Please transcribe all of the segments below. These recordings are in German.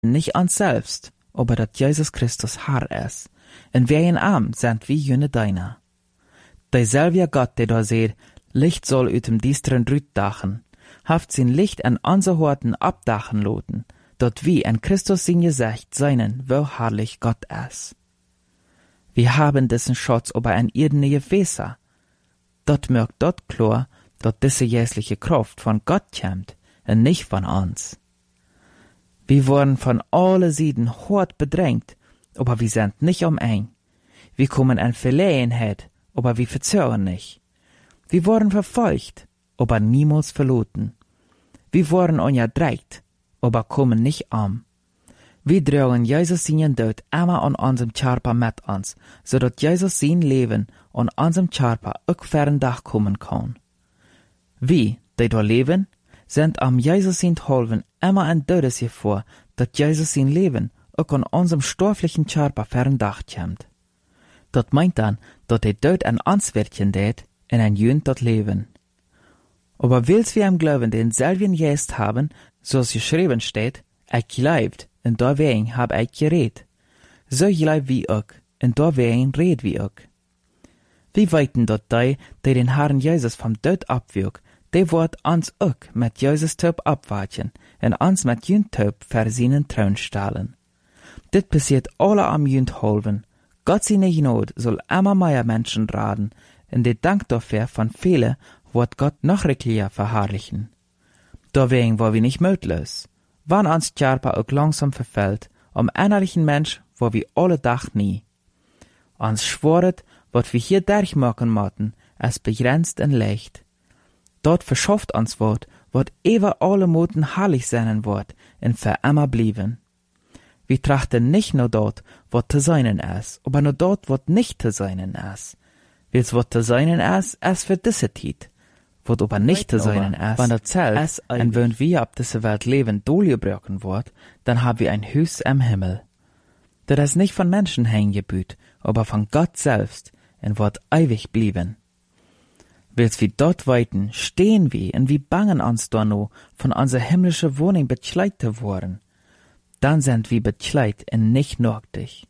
nicht ans selbst, aber dat Jesus Christus Herr ist. En wir in arm sind wie jene deiner. Derselbe Gott, der da seht, Licht soll uit dem diesteren Rüt dachen, haft sein Licht an unser Horten abdachen loten, dort wie en Christus sein Gesicht seinen, wo herrlich Gott ist. Wir haben diesen Schatz aber ein irdene Gefäßer. Dort merkt dort klar, dort diese jässliche Kraft von Gott kommt, und nicht von uns. Wir wurden von alle Seiten hart bedrängt, aber wir sind nicht eng. Wir kommen an Verlegenheit, aber wir verzögern nicht. Wir wurden verfolgt, aber niemals verloren. Wir wurden unterdrückt, aber kommen nicht Wir tragen Jesus seinen Tod immer an unserem Körper mit uns, so dass Jesus sein Leben an unserem Körper auch für ein Tag kommen kann. Wir, die da leben, sind am Jesus sein Halven immer ein Todesgefahr, dass Jesus sein Leben auch an unserem stofflichen Körper für ein Tag kommt. Das meint dann, dass der Tod an uns wirken tät, in ein Jünd dort leben. Aber wills wir im Glauben denselben Geist haben, so es geschrieben steht, gleibt, und deswegen hab geredet. So gleibt wie auch, und deswegen red wie auch. Wir weiten dort die den Herrn Jesus vom Tod abwirkt, die wird uns auch mit Jesus Tod abwarten, und uns mit Jünd Tod für seinen Thron stellen. Dit passiert alle am Jünd halven. Gott seine Gnade soll immer mehr Menschen raten, und der Dank dafür von vielen wird Gott noch rechtlicher verherrlichen. Deswegen war wir nicht mutlos. Wann uns Körper auch langsam verfällt, innerlichen Mensch war wir alle Tag nie. Uns schworet, wat wir hier durchmachen mochten, es begrenzt und leicht. Dort verschafft uns wird ewer alle Moten herrlich sein wird, und für immer blieben. Wir trachten nicht nur dort, wat zu seinen ist, aber nur dort, wat nicht zu seinen ist. Wils wat zu seinen ist für diese Zeit. Wat aber nicht zu seinen ist, wenn das Zelt, und wenn wir ab dieser Welt leben, durchgebrochen wird, dann haben wir ein Haus im Himmel. Das ist nicht von Menschen hängengebüht, aber von Gott selbst, und wird ewig blieben. Wils wir dort weiten, stehen wir, und wir bangen uns da noch, von unserer himmlischen Wohnung bekleidet zu worden. Dann sind wir bekleidet und nicht nötig.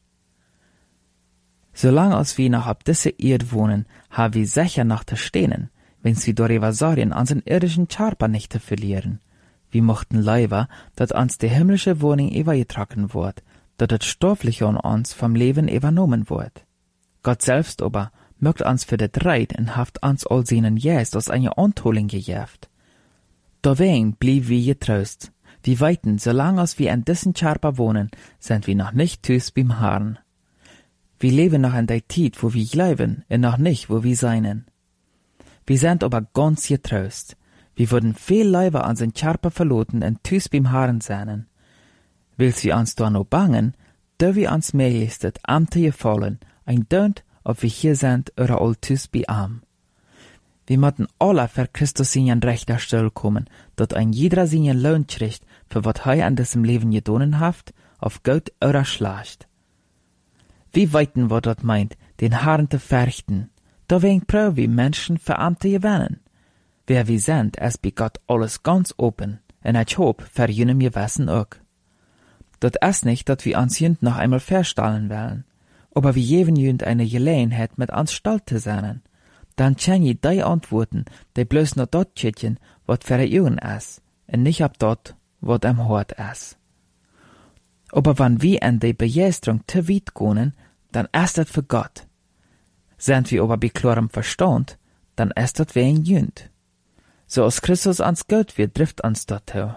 Solange als wir noch ab dieser Erde wohnen, haben wir sicher noch zu stehen, wenn's wir darüber sorgen, unseren irdischen Körper nicht zu verlieren. Wir mochten leider, dass uns die himmlische Wohnung übergetragen wird, dass das stoffliche an uns vom Leben übernommen wird. Gott selbst aber mögt uns für das Reit und haft uns all seinen Geist aus einer Antoling gejäft. Deswegen blieb wir getrost. Wir weiten, solange als wir in diesen Körper wohnen, sind wir noch nicht tüß beim Herrn. Wir leben noch in der Zeit, wo wir leben, und noch nicht, wo wir seien. Wir sind aber ganz getrost. Wir würden viel lieber unseren Körper verloten und tüß beim Herrn sein. Wils wir uns da noch bangen, da wir uns möglichst das Amte gefallen, ein Dönt, ob wir hier sind oder all tüß bei am. Wir möchten alle für Christus in ein rechter Stelle kommen, dass ein jeder seinen Lohn kriegt, für was er an diesem Leben getan hat, auf gut oder schlecht. Wie weiten wir dort meint, den Herrn zu fürchten, deswegen proben wir Menschen für Amte gewinnen. Wer wir sind, ist bei Gott alles ganz open, und ich hoffe, für jenem Gewissen auch. Das ist nicht, dass wir uns jünd noch einmal verstellen wollen, aber wir geben jünd eine Gelegenheit, mit uns stolz zu sein. Dann kann je die antworten, die bloß nur dort schützen, wat für Augen ist, und nicht ab dort, wat am Hort ist. Aber wenn wir in die Begeisterung zu weit gehen, dann ist das für Gott. Sind wir aber bei klarem Verstand, dann ist das wie ein Jünd. So als Christus ans Gott wird, trifft uns dazu.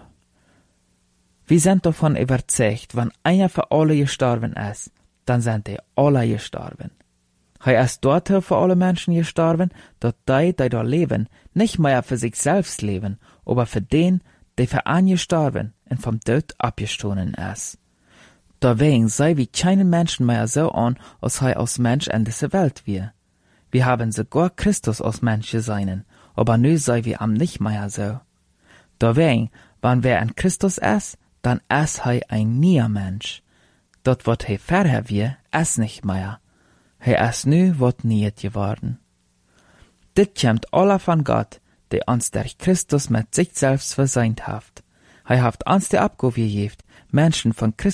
Wir sind davon überzeugt, wenn einer für alle gestorben ist, dann sind die alle gestorben. Er ist dort für alle Menschen gestorben, dass die da leben, nicht mehr für sich selbst leben, aber für den, der für einen gestorben und vom Tod abgestoßen ist. Deswegen sei wir keinen Menschen mehr so an, als er als Mensch in dieser Welt wir. Wir haben sogar Christus als Mensch gesehen, aber nu sei wir am nicht mehr so. Deswegen, wenn wer in Christus ist, dann ist er ein neuer Mensch. Dort wat er vorher wir, ist nicht mehr. Er ist nu wat niet geworden. Dit kommt alle von Gott, der uns durch Christus mit sich selbst verseint haft. Er haft uns die Abgabe gegeben, Menschen von